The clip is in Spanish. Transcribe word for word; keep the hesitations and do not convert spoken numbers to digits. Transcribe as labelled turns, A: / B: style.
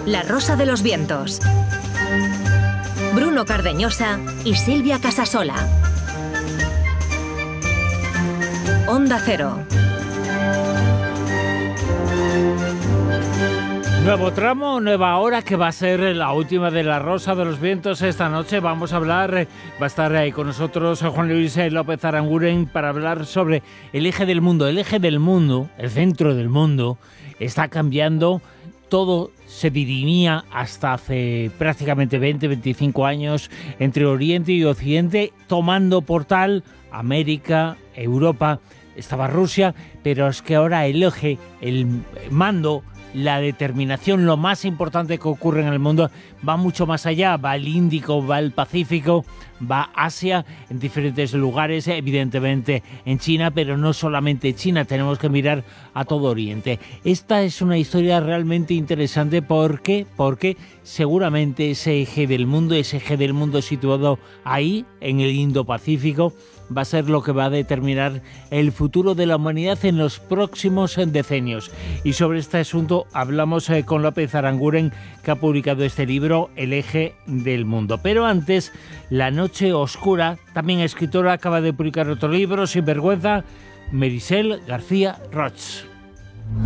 A: La Rosa de los Vientos. Bruno Cardeñosa y Silvia Casasola. Onda Cero.
B: Nuevo tramo, nueva hora, que va a ser la última de La Rosa de los Vientos. Esta noche vamos a hablar, va a estar ahí con nosotros Juan Luis López Aranguren para hablar sobre el eje del mundo. El eje del mundo, el centro del mundo, está cambiando. Todo se dirimía hasta hace prácticamente veinte, veinticinco años entre Oriente y Occidente, tomando por tal América, Europa, estaba Rusia, pero es que ahora el eje, el mando, la determinación, lo más importante que ocurre en el mundo va mucho más allá, va al Índico, va al Pacífico, va a Asia, en diferentes lugares, evidentemente en China, pero no solamente China, tenemos que mirar a todo Oriente. Esta es una historia realmente interesante. ¿Por qué? Porque seguramente ese eje del mundo, ese eje del mundo situado ahí, en el Indo-Pacífico, va a ser lo que va a determinar el futuro de la humanidad en los próximos decenios. Y sobre este asunto hablamos eh, con López Aranguren, que ha publicado este libro, El eje del mundo. Pero antes, La noche oscura, también escritora, acaba de publicar otro libro, Sinvergüenza, Merisel García Roig.